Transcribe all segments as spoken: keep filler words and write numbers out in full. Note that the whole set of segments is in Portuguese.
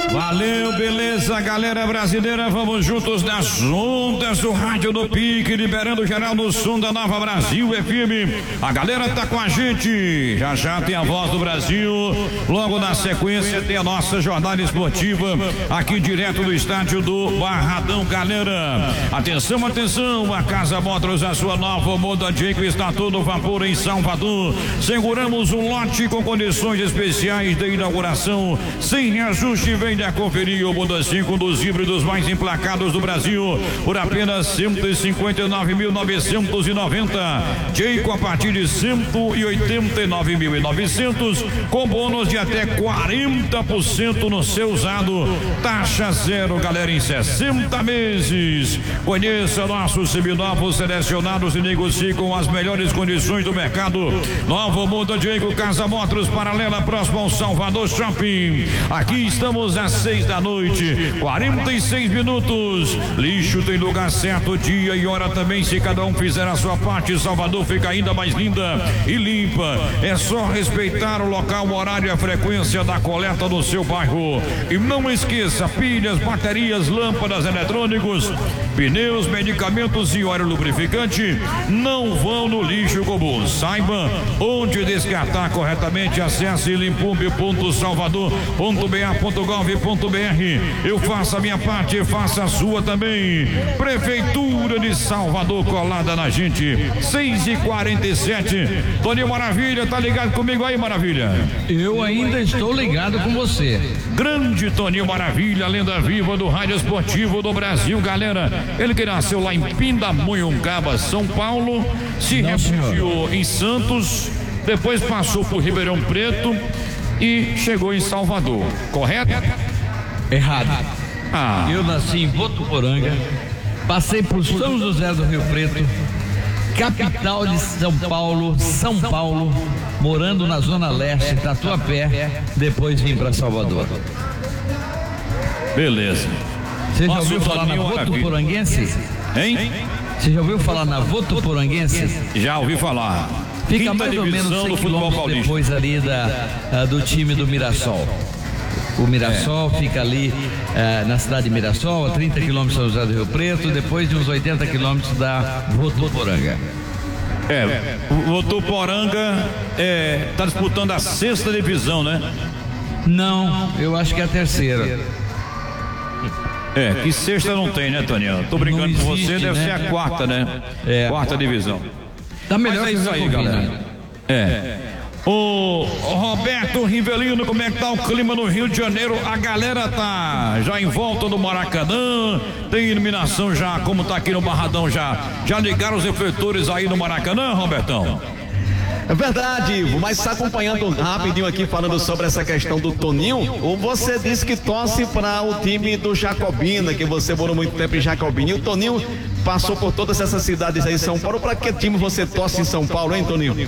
Valeu, beleza, galera brasileira, vamos juntos nas ondas do rádio do Pique, liberando geral no som da Nova Brasil F M. A galera tá com a gente, já já tem a Voz do Brasil, logo na sequência tem a nossa jornada esportiva, aqui direto do estádio do Barradão, galera. Atenção, atenção, a Casa Motors, a sua nova Moda Jake está todo vapor em Salvador. Seguramos um lote com condições especiais de inauguração, sem reajuste, vem a conferir o Moda cinco, um dos híbridos mais emplacados do Brasil, por apenas cento e cinquenta e nove mil novecentos e noventa. Jayco a partir de cento e oitenta e nove mil e novecentos, com bônus de até quarenta por cento no seu usado. Taxa zero, galera, em sessenta meses. Conheça nossos seminovos selecionados e negocie com as melhores condições do mercado. Novo Moda Jayco, Casa Motors, paralela próximo ao Salvador Shopping. Aqui estamos às seis da noite, quarenta e seis minutos. Lixo tem lugar certo, dia e hora também. Se cada um fizer a sua parte, Salvador fica ainda mais linda e limpa. É só respeitar o local, o horário e a frequência da coleta do seu bairro. E não esqueça, pilhas, baterias, lâmpadas, eletrônicos, pneus, medicamentos e óleo lubrificante não vão no lixo comum. Saiba onde descartar corretamente. Acesse limpume ponto salvador ponto b a ponto gov ponto b r. Eu faço a minha parte, faça a sua também. Prefeitura de Salvador colada na gente. seis e quarenta e sete. Toninho Maravilha, tá ligado comigo aí, Maravilha? Eu ainda estou ligado com você. Grande Toninho Maravilha, lenda viva do rádio esportivo do Brasil, galera. Ele que nasceu lá em Pindamonhangaba, São Paulo, se Não, refugiou em Santos, depois passou por Ribeirão Preto e chegou em Salvador, correto? Errado. Ah. Eu nasci em Votuporanga, passei por São José do Rio Preto, capital de São Paulo, São Paulo, morando na Zona Leste, Tatuapé, depois vim para Salvador. Beleza. Você já Nossa, ouviu falar na Votuporanguense? Hein? Você já ouviu falar na Votuporanguense? Já ouvi falar. Fica Quinta mais ou menos divisão cem do futebol quilômetros paulista. depois ali da, uh, do time do Mirassol. O Mirassol é. fica ali uh, na cidade de Mirassol, a trinta quilômetros de São José do Rio Preto, depois de uns oitenta quilômetros da Votuporanga. É, o Votuporanga é, tá disputando a sexta divisão, né? Não, eu acho que é a terceira. É, que sexta não tem, né, Toninho? Tô brincando existe, com você, deve né? ser a quarta, né? É. Quarta divisão. Tá melhor. Mas é que isso o aí, Jacobina. galera. É. O Roberto Rivelino, como é que tá o clima no Rio de Janeiro? A galera tá já em volta do Maracanã, tem iluminação já, como tá aqui no Barradão já. Já ligaram os refletores aí no Maracanã, Robertão? É verdade, Ivo, mas está acompanhando rapidinho aqui falando sobre essa questão do Toninho. Ou você disse que torce para o time do Jacobina, que você morou muito tempo em Jacobina. E o Toninho passou por todas essas cidades aí em São Paulo. Para que time você torce em São Paulo, hein, Toninho?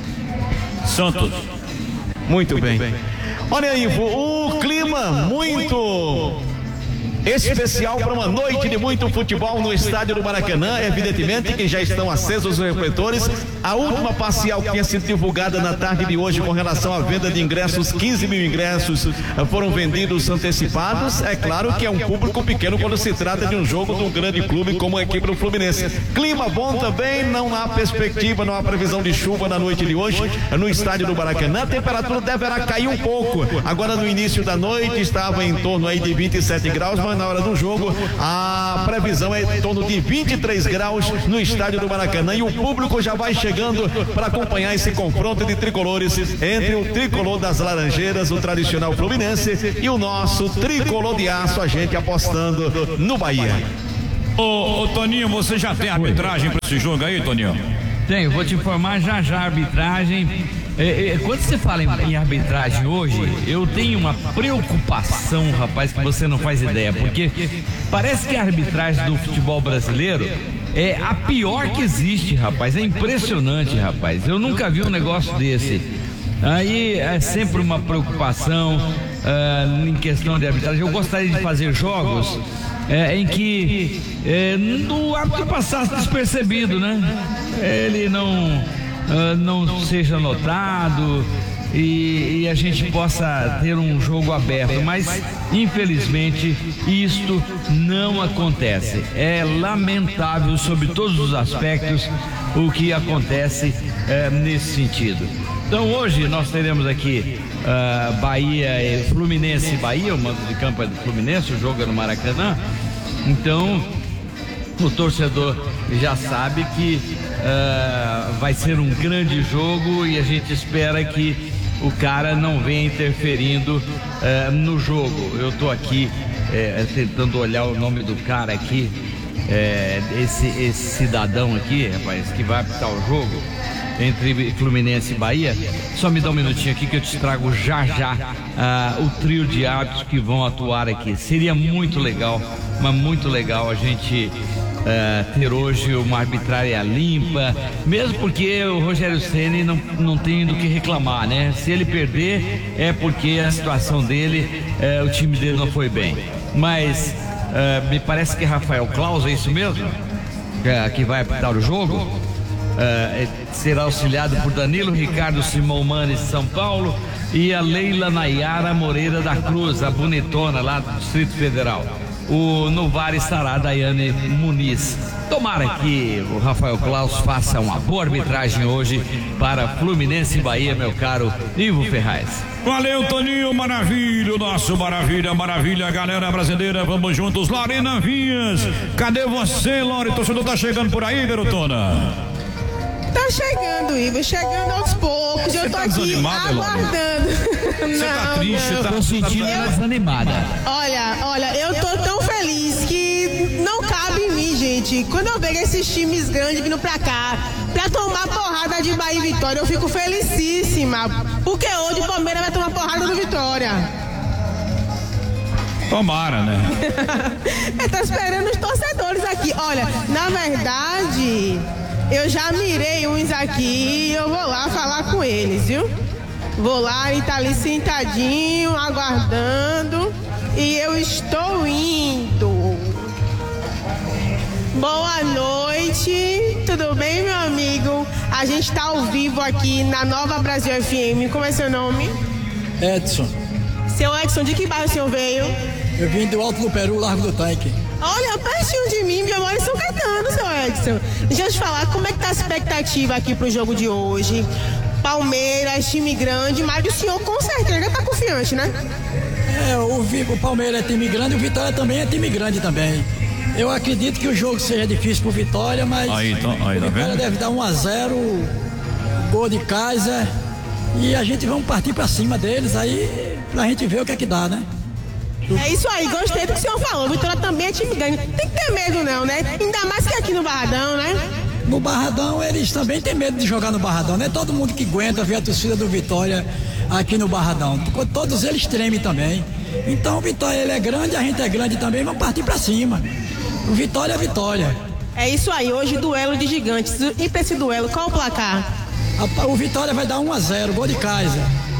Santos. Muito bem. Olha, Ivo, o clima muito especial para uma noite de muito futebol no estádio do Maracanã. Evidentemente que já estão acesos os refletores. A última parcial que tinha sido divulgada na tarde de hoje com relação à venda de ingressos, quinze mil ingressos foram vendidos antecipados. É claro que é um público pequeno quando se trata de um jogo de um grande clube como a equipe do Fluminense. Clima bom também, não há perspectiva, não há previsão de chuva na noite de hoje no estádio do Maracanã. A temperatura deverá cair um pouco. Agora no início da noite estava em torno aí de vinte e sete graus, mas na hora do jogo a previsão é em torno de vinte e três graus no estádio do Maracanã, e o público já vai chegando para acompanhar esse confronto de tricolores entre o tricolor das Laranjeiras, o tradicional Fluminense, e o nosso tricolor de aço, a gente apostando no Bahia. Ô, ô Toninho, você já tem arbitragem para esse jogo aí, Toninho? Tenho, vou te informar já já a arbitragem. É, é, quando você fala em, em arbitragem hoje, eu tenho uma preocupação, rapaz, que você não faz ideia, porque parece que a arbitragem do futebol brasileiro é a pior que existe, rapaz. É impressionante, rapaz. Eu nunca vi um negócio desse. Aí é sempre uma preocupação uh, em questão de arbitragem. Eu gostaria de fazer jogos é, em que é, o árbitro passasse despercebido, né? Ele não uh, não seja notado. e, e a gente possa ter um jogo aberto, mas infelizmente isto não acontece. É lamentável sobre todos os aspectos o que acontece é, nesse sentido. Então hoje nós teremos aqui uh, Bahia e Fluminense e Bahia, o mando de campo é do Fluminense, o jogo é no Maracanã. Então o torcedor já sabe que uh, vai ser um grande jogo e a gente espera que o cara não venha interferindo uh, no jogo. Eu estou aqui uh, tentando olhar o nome do cara aqui, uh, esse, esse cidadão aqui, rapaz, que vai apitar o jogo entre Fluminense e Bahia. Só me dá um minutinho aqui que eu te trago já já uh, o trio de árbitros que vão atuar aqui. Seria muito legal, mas muito legal a gente uh, ter hoje uma arbitrária limpa, mesmo porque o Rogério Ceni não, não tem do que reclamar, né? Se ele perder é porque a situação dele, uh, o time dele não foi bem. Mas uh, me parece que Rafael Claus, é isso mesmo? Uh, que vai apitar o jogo? Uh, será auxiliado por Danilo Ricardo Simão Manes de São Paulo e a Leila Nayara Moreira da Cruz, a bonitona lá do Distrito Federal. O no V A R estará a Daiane Muniz. Tomara que o Rafael Claus faça uma boa arbitragem hoje para Fluminense e Bahia, meu caro Ivo Ferraz. Valeu, Toninho, maravilha, nosso maravilha, maravilha, galera brasileira, vamos juntos. Lorena Vinhas, cadê você, Lore? O torcedor tá chegando por aí, garotona? Tá chegando, Ivo, chegando aos poucos. Você eu tô tá aqui aguardando. Você tá triste, não. tá? Tô sentindo ela desanimada. Olha, olha, eu tô tão feliz que não cabe em mim, gente. Quando eu vejo esses times grandes vindo pra cá, pra tomar porrada de Bahia e Vitória, eu fico felicíssima. Porque hoje o Palmeiras vai tomar porrada do Vitória. Tomara, né? Eu tô esperando os torcedores aqui. Olha, na verdade, eu já mirei uns aqui e eu vou lá falar com eles, viu? Vou lá, ele tá ali sentadinho, aguardando, e eu estou indo. Boa noite, tudo bem, meu amigo? A gente tá ao vivo aqui na Nova Brasil F M. Como é seu nome? Edson. Seu Edson, de que bairro o senhor veio? Eu vim do Alto do Peru, Largo do Tanque. Olha, pertinho de mim, eu moro em São Caetano, seu Edson. Deixa eu te falar, como é que tá a expectativa aqui pro jogo de hoje? Palmeiras, time grande, mas o senhor com certeza tá confiante, né? É, o, o Palmeiras é time grande, o Vitória também é time grande também. Eu acredito que o jogo seja difícil pro Vitória, mas aí, então, aí, o tá Vitória vendo? deve dar um a zero, gol de Kaiser, e a gente vamos partir pra cima deles aí, pra gente ver o que é que dá, né? É isso aí, gostei do que o senhor falou. O Vitória também é time grande. Tem que ter medo não, né? Ainda mais que aqui no Barradão, né? No Barradão, eles também têm medo de jogar no Barradão. Não é todo mundo que aguenta ver a torcida do Vitória aqui no Barradão. Todos eles tremem também. Então o Vitória ele é grande, a gente é grande também, vamos partir pra cima. O Vitória é Vitória. É isso aí, hoje duelo de gigantes. E pra esse duelo, qual o placar? O Vitória vai dar um a zero, gol de Kaiser.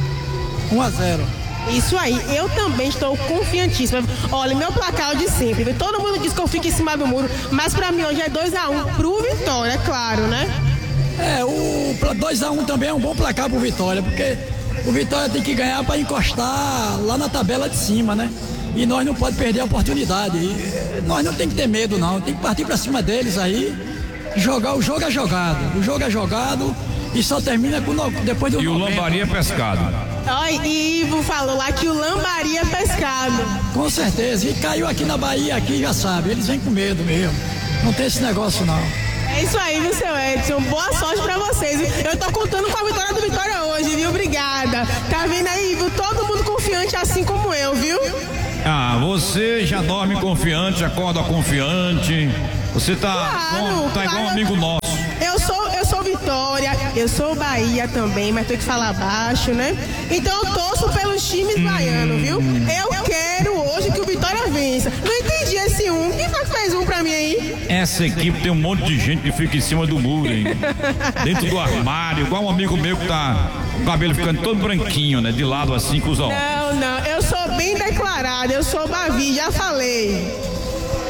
um a zero. Isso aí, eu também estou confiantíssima. Olha, meu placar é de sempre. Todo mundo diz que eu fico em cima do muro, mas pra mim hoje é dois a um pro Vitória, é claro, né? É, o dois a um também é um bom placar pro Vitória, porque o Vitória tem que ganhar para encostar lá na tabela de cima, né? E nós não podemos perder a oportunidade. E nós não tem que ter medo, não. Tem que partir para cima deles aí. Jogar, o jogo é jogado. O jogo é jogado e só termina com no, depois do E novembro. o Lambari é pescado. Oi, Ivo falou lá que o Lambari é pescado. Com certeza. E caiu aqui na Bahia, aqui já sabe. Eles vêm com medo mesmo. Não tem esse negócio, não. É isso aí, viu, seu Edson? Boa sorte pra vocês. Eu tô contando com a vitória do Vitória hoje, viu? Obrigada. Tá vendo aí, Ivo? Todo mundo confiante assim como eu, viu? Ah, você já dorme confiante, acorda confiante. Você tá, Claro, bom, tá claro. igual um amigo nosso. Eu sou, eu sou Vitória, eu sou Bahia também, mas tenho que falar baixo, né? Então eu torço pelos times baianos, viu? Eu quero hoje que o Vitória vença. Não entendi esse um. Quem foi que fez um pra mim aí? Essa equipe tem um monte de gente que fica em cima do muro, hein? Dentro do armário, igual um amigo meu que tá com o cabelo ficando todo branquinho, né? De lado assim, com os olhos. Não, não, eu sou bem declarada, eu sou Bavi, já falei.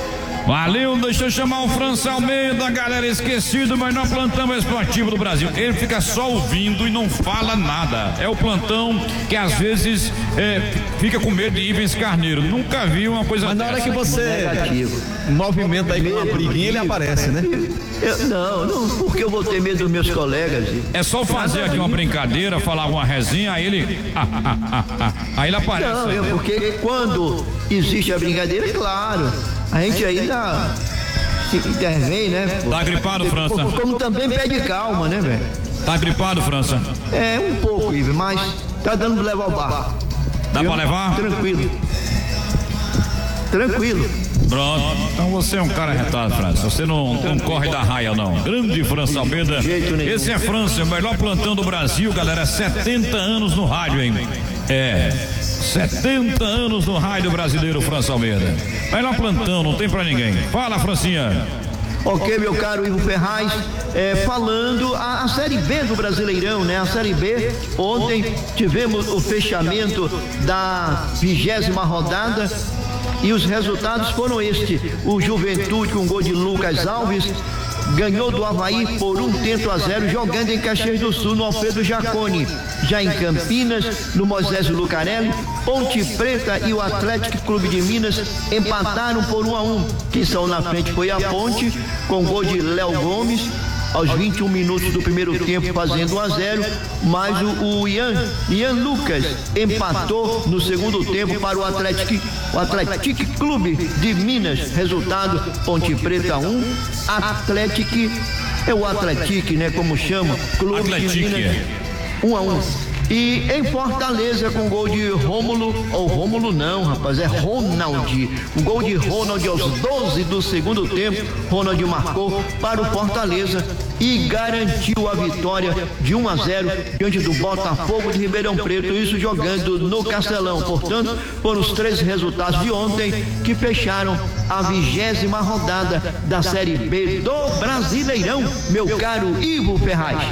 Valeu, deixa eu chamar o França Almeida, galera, esquecido, mas não plantão esportivo do Brasil. Ele fica só ouvindo e não fala nada. É o plantão que às vezes é, fica com medo de Ivens Carneiro. Nunca vi uma coisa Mas na hora dessa. que você movimenta aí com uma briguinha, ele aparece, né? Eu, não, não, porque eu vou ter medo dos meus colegas. É só fazer aqui uma brincadeira, falar uma resinha, aí ele. Ah, ah, ah, ah, aí ele aparece. Não, é porque quando existe a brincadeira, é claro, a gente ainda se intervém, né? Tá gripado, França? Como, como também pede calma, né, velho? Tá gripado, França? É, um pouco, Ivo, mas tá dando pra levar o barco. Dá pra levar? Tranquilo. Tranquilo. Pronto. Então você é um cara retado, França. Você não, não corre da raia, não. Grande França Almeida. Esse é França, o melhor plantão do Brasil, galera. setenta anos no rádio, hein? É. setenta anos no rádio brasileiro, França Almeida. Melhor plantão, não tem pra ninguém. Fala, Francinha. Ok, meu caro Ivo Ferraz, é, falando a, a Série B do Brasileirão, né? A Série B, ontem tivemos o fechamento da vigésima rodada e os resultados foram este: o Juventude com gol de Lucas Alves ganhou do Avaí por um tento a zero, jogando em Caxias do Sul, no Alfredo Jaconi. Já em Campinas, no Moisés Lucarelli, Ponte Preta e o Atlético Clube de Minas empataram por um a um. Quem saiu na frente foi a Ponte, com gol de Léo Gomes, aos vinte e um minutos do primeiro tempo, fazendo um a zero, mas o, o Ian, Ian Lucas empatou no segundo tempo para o Atlético, o Atlético Clube de Minas. Resultado: Ponte Preta um, Atlético, é o Atlético, né, como chama, Clube Atlético. de Minas, um a um. E em Fortaleza, com gol de Rômulo, ou Rômulo não, rapaz, é Ronald. O gol de Ronald aos doze do segundo tempo, Ronald marcou para o Fortaleza e garantiu a vitória de um a zero diante do Botafogo de Ribeirão Preto, isso jogando no Castelão. Portanto, foram os três resultados de ontem que fecharam a vigésima rodada da Série B do Brasileirão, meu caro Ivo Ferraz.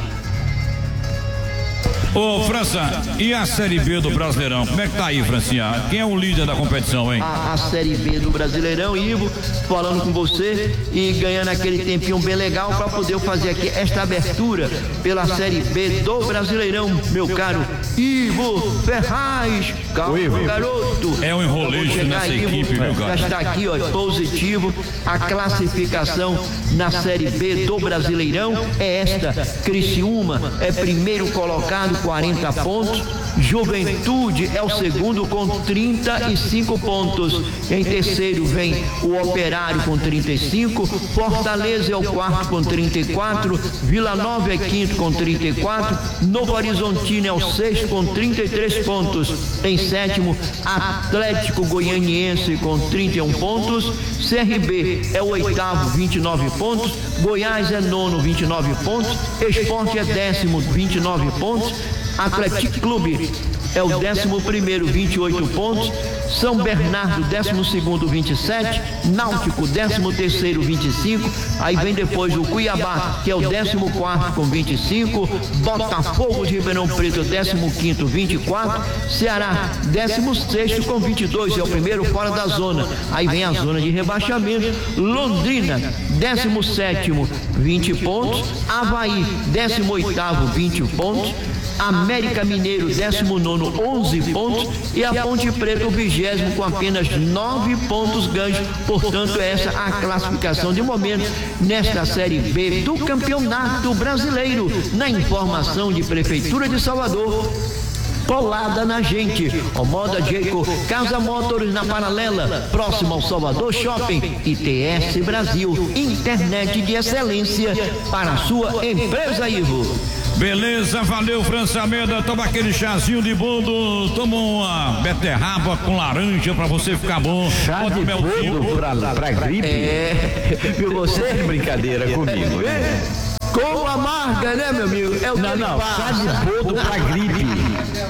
Ô, França, e a Série B do Brasileirão? Como é que tá aí, Francinha? Quem é o líder da competição, hein? A, a Série B do Brasileirão, Ivo, falando com você e ganhando aquele tempinho bem legal para poder fazer aqui esta abertura pela Série B do Brasileirão, meu caro Ivo Ferraz. Calma, Ivo, garoto. É um enrolejo nessa Ivo, equipe, meu cara. Já está aqui, ó, positivo. A classificação na Série B do Brasileirão é esta: Criciúma é primeiro colocado, quarenta pontos. Juventude é o segundo com trinta e cinco pontos. Em terceiro vem o Operário com trinta e cinco. Fortaleza é o quarto com trinta e quatro. Vila Nova é quinto com trinta e quatro. Novo Horizontino é o sexto com trinta e três pontos. Em sétimo, Atlético Goianiense com trinta e um pontos. C R B é o oitavo, vinte e nove pontos. Goiás é nono, vinte e nove pontos. Esporte é décimo, vinte e nove pontos. Atlético Clube é o décimo primeiro, vinte e oito pontos. São Bernardo, décimo segundo, vinte e sete. Náutico, décimo terceiro, vinte e cinco. Aí vem depois o Cuiabá, que é o décimo quarto com vinte e cinco. Botafogo de Ribeirão Preto, décimo quinto, vinte e quatro. Ceará, décimo sexto com vinte e dois, é o primeiro fora da zona. Aí vem a zona de rebaixamento. Londrina, décimo sétimo, vinte pontos. Avaí, décimo oitavo, vinte pontos. América Mineiro, décimo nono, onze pontos. E a Ponte Preta, o vigésimo, com apenas nove pontos ganhos. Portanto, essa é a classificação de momento nesta Série B do Campeonato Brasileiro. Na informação de Prefeitura de Salvador, colada na gente, o Moda Jayco, Casa Motors na Paralela, próximo ao Salvador Shopping. E T S Brasil, internet de excelência para a sua empresa, Ivo. Beleza, valeu, França Almeida. Toma aquele chazinho de boldo, toma uma beterraba com laranja pra você ficar bom. Chá de boldo pra, pra gripe? É, viu você? Brincadeira comigo, né? Com amarga, né, meu amigo? É o Não, não, chá de boldo pra gripe.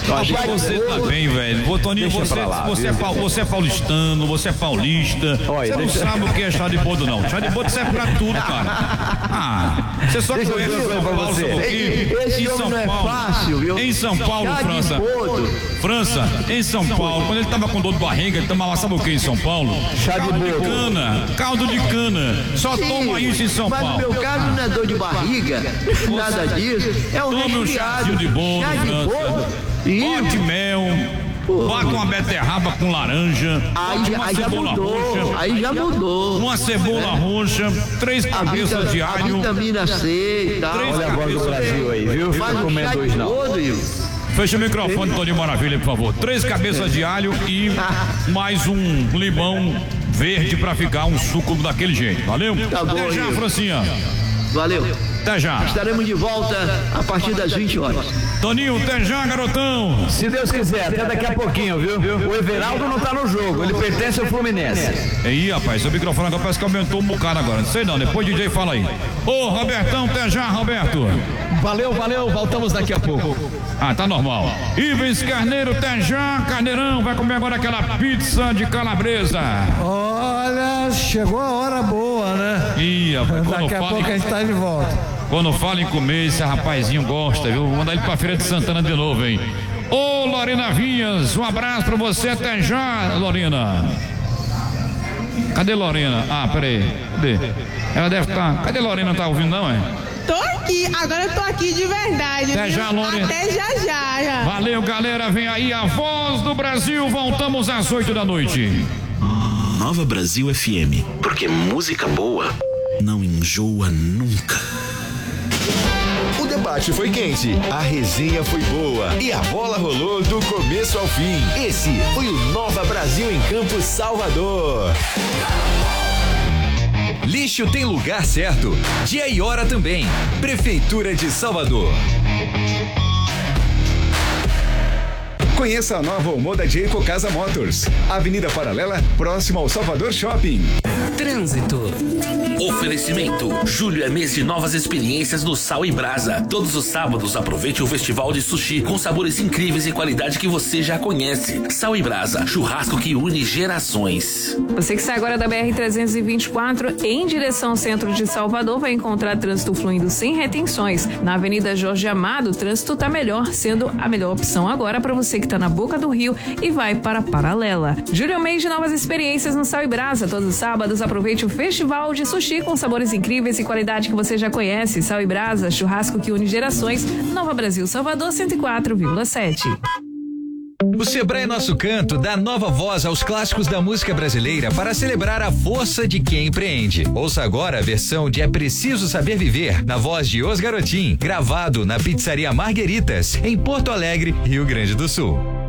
Acho que você tá bem, velho. Ô, Toninho, você, lá, você, é, você é paulistano, você é paulista. Olha, você não deixa... sabe o que é chá de boldo, não. Chá de boldo serve pra tudo, cara. Ah, você só deixa conhece eu São Paulo, você. Esse em São não é Paulo. fácil, viu? Em São Paulo, Chá de França. boldo. França, em São Paulo, quando ele tava com dor de barriga, ele tomava, sabe o que em São Paulo? Chá de Caldo de boldo. cana. Caldo de cana. Só Sim, toma isso em São mas Paulo. no meu caso não é dor de barriga, nada disso. É um Tome um resfriado. chazinho de boldo, Chá de França. boldo. Ih, Bote mel, bota uma beterraba com laranja, Aí, bote uma aí já cebola mudou, roxa, aí já mudou. uma cebola roxa, três A, cabeças vita, de a alho. vitamina C e tal. Três Olha a voz do Brasil aí, viu? Faz Fica um comendo chá hoje de não. boldo, Igor. Fecha o microfone, Toninho Maravilha, por favor. Três cabeças de alho e mais um limão verde pra ficar um suco daquele jeito. Valeu? Tá bom, Até já, Igor. Francinha. Valeu. Até já. Estaremos de volta a partir das vinte horas. Toninho, até já, garotão. Se Deus quiser, até daqui a pouquinho, viu? O Everaldo não tá no jogo, ele pertence ao Fluminense. Aí, rapaz, o microfone agora parece que aumentou um bocado agora. Não sei não, depois o D J fala aí. Ô, Robertão, até já, Roberto. Valeu, valeu, voltamos daqui a pouco. Ah, tá normal. Ivens Carneiro, até já, Carneirão, vai comer agora aquela pizza de calabresa. Olha, chegou a hora boa, né? Ih, rapaz, quando Daqui a fala, pouco a em, gente tá de volta. quando fala em comer, esse rapazinho gosta, viu? Vou mandar ele pra Feira de Santana de novo, hein? Ô, Lorena Vinhas, um abraço pra você, até já, Lorena. Cadê Lorena? Ah, peraí, cadê? Ela deve estar. Cadê Lorena? Não tá ouvindo, não, é? Tô aqui, agora eu tô aqui de verdade. Até viu? já, Lorena. Até já, já, já. Valeu, galera. Vem aí a Voz do Brasil. Voltamos às oito da noite. Nova Brasil F M. Porque música boa não enjoa nunca. O debate foi quente, a resenha foi boa e a bola rolou do começo ao fim. Esse foi o Nova Brasil em Campos, Salvador. Lixo tem lugar certo. Dia e hora também. Prefeitura de Salvador. Conheça a nova Omoda de Ecocasa Motors. Avenida Paralela, próximo ao Salvador Shopping. Trânsito. Oferecimento. Julho é mês de novas experiências no Sal e Brasa. Todos os sábados aproveite o festival de sushi com sabores incríveis e qualidade que você já conhece. Sal e Brasa, churrasco que une gerações. Você que sai agora da B R trezentos e vinte e quatro em direção ao centro de Salvador vai encontrar trânsito fluindo sem retenções. Na Avenida Jorge Amado, o trânsito está melhor, sendo a melhor opção agora para você que está na boca do rio e vai para a Paralela. Julho é um mês de novas experiências no Sal e Brasa. Todos os sábados aproveite o festival de sushi com sabores incríveis e qualidade que você já conhece. Sal e Brasa, churrasco que une gerações. Nova Brasil, Salvador, cento e quatro vírgula sete. O Sebrae Nosso Canto dá nova voz aos clássicos da música brasileira para celebrar a força de quem empreende. Ouça agora a versão de É Preciso Saber Viver, na voz de Os Garotim, gravado na Pizzaria Margueritas, em Porto Alegre, Rio Grande do Sul.